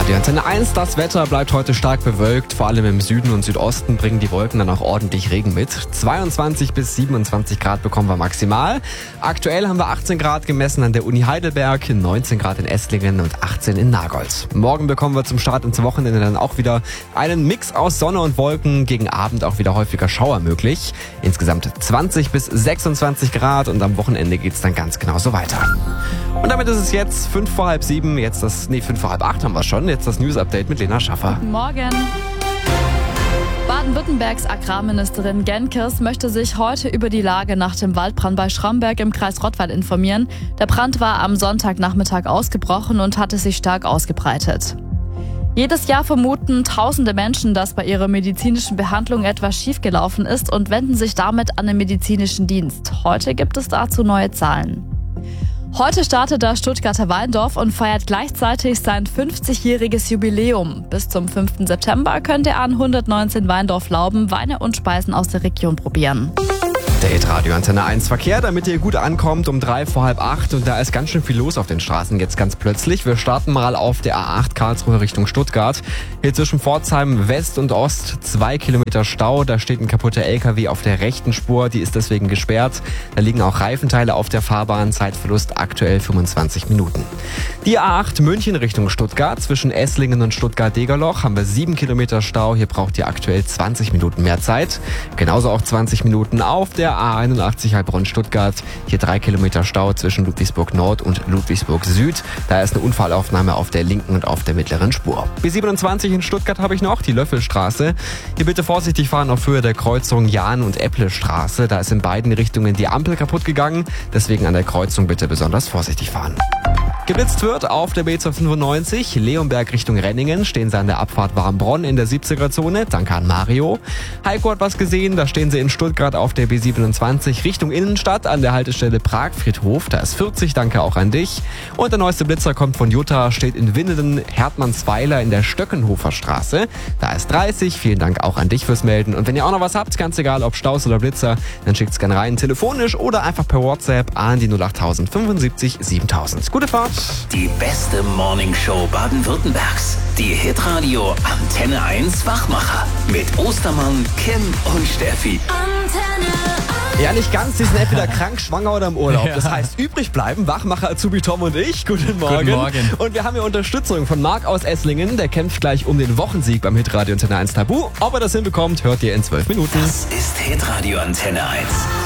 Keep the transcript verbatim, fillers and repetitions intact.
Radio Antenne eins, das Wetter bleibt heute stark bewölkt. Vor allem im Süden und Südosten bringen die Wolken dann auch ordentlich Regen mit. zweiundzwanzig bis siebenundzwanzig Grad bekommen wir maximal. Aktuell haben wir achtzehn Grad gemessen an der Uni Heidelberg, neunzehn Grad in Esslingen und achtzehn in Nagold. Morgen bekommen wir zum Start ins Wochenende dann auch wieder einen Mix aus Sonne und Wolken. Gegen Abend auch wieder häufiger Schauer möglich. Insgesamt zwanzig bis sechsundzwanzig Grad und am Wochenende geht's dann ganz genauso weiter. Und damit ist es jetzt fünf vor halb sieben, jetzt das, nee, fünf vor halb acht haben wir schon, jetzt das News-Update mit Lena Schaffer. Guten Morgen. Baden-Württembergs Agrarministerin Genkers möchte sich heute über die Lage nach dem Waldbrand bei Schramberg im Kreis Rottweil informieren. Der Brand war am Sonntagnachmittag ausgebrochen und hatte sich stark ausgebreitet. Jedes Jahr vermuten tausende Menschen, dass bei ihrer medizinischen Behandlung etwas schiefgelaufen ist und wenden sich damit an den medizinischen Dienst. Heute gibt es dazu neue Zahlen. Heute startet das Stuttgarter Weindorf und feiert gleichzeitig sein fünfzigjähriges Jubiläum. Bis zum fünften September könnt ihr an hundertneunzehn Weindorf-Lauben Weine und Speisen aus der Region probieren. Der Hit-Radio Antenne eins Verkehr, damit ihr gut ankommt, um drei vor halb acht. Und da ist ganz schön viel los auf den Straßen jetzt ganz plötzlich. Wir starten mal auf der A acht Karlsruhe Richtung Stuttgart. Hier zwischen Pforzheim West und Ost zwei Kilometer Stau. Da steht ein kaputter L K W auf der rechten Spur, die ist deswegen gesperrt. Da liegen auch Reifenteile auf der Fahrbahn, Zeitverlust aktuell fünfundzwanzig Minuten. Die A acht München Richtung Stuttgart zwischen Esslingen und Stuttgart-Degerloch haben wir sieben Kilometer Stau. Hier braucht ihr aktuell zwanzig Minuten mehr Zeit. Genauso auch zwanzig Minuten auf der A einundachtzig Heilbronn-Stuttgart. Hier drei Kilometer Stau zwischen Ludwigsburg Nord und Ludwigsburg Süd. Da ist eine Unfallaufnahme auf der linken und auf der mittleren Spur. B siebenundzwanzig in Stuttgart habe ich noch, die Löffelstraße. Hier bitte vorsichtig fahren auf Höhe der Kreuzung Jahn- und Epple-Straße. Da ist in beiden Richtungen die Ampel kaputt gegangen. Deswegen an der Kreuzung bitte besonders vorsichtig fahren. Geblitzt wird auf der B zweihundertfünfundneunzig, Leonberg Richtung Renningen, stehen sie an der Abfahrt Warmbronn in der siebziger-Zone, danke an Mario. Heiko hat was gesehen, da stehen sie in Stuttgart auf der B siebenundzwanzig Richtung Innenstadt an der Haltestelle Prag-Friedhof, da ist vierzig, danke auch an dich. Und der neueste Blitzer kommt von Jutta, steht in Winnenden, Hertmannsweiler in der Stöckenhofer Straße, da ist dreißig, vielen Dank auch an dich fürs Melden. Und wenn ihr auch noch was habt, ganz egal ob Staus oder Blitzer, dann schickt's gerne rein, telefonisch oder einfach per WhatsApp an die null acht null null fünfundsiebzig siebentausend. Gute Fahrt! Die beste Morningshow Baden-Württembergs. Die Hitradio Antenne eins Wachmacher. Mit Ostermann, Kim und Steffi. Antenne eins. Ja, nicht ganz, die sind entweder krank, schwanger oder im Urlaub. Ja. Das heißt, übrig bleiben Wachmacher Azubi Tom und ich. Guten Morgen. Guten Morgen. Und wir haben hier Unterstützung von Marc aus Esslingen. Der kämpft gleich um den Wochensieg beim Hitradio Antenne eins Tabu. Ob er das hinbekommt, hört ihr in zwölf Minuten. Das ist Hitradio Antenne eins.